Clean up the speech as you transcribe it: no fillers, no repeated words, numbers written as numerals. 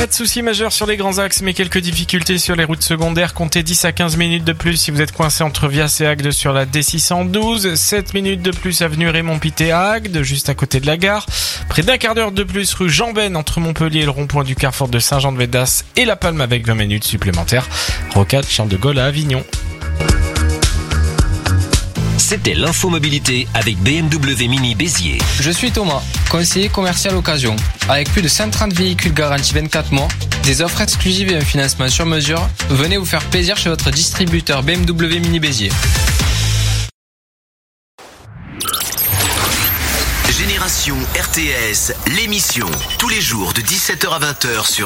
Pas de soucis majeurs sur les grands axes, mais quelques difficultés sur les routes secondaires. Comptez 10 à 15 minutes de plus si vous êtes coincé entre Vias et Agde sur la D612. 7 minutes de plus avenue Raymond-Pité à Agde, juste à côté de la gare. Près d'un quart d'heure de plus rue Jean Ben entre Montpellier et le rond-point du carrefour de Saint-Jean-de-Védas et La Palme avec 20 minutes supplémentaires. Rocade Charles de Gaulle à Avignon. C'était l'infomobilité avec BMW Mini Béziers. Je suis Thomas, conseiller commercial occasion. Avec plus de 130 véhicules garantis 24 mois, des offres exclusives et un financement sur mesure, venez vous faire plaisir chez votre distributeur BMW Mini Béziers. Génération RTS, l'émission, tous les jours de 17h à 20h sur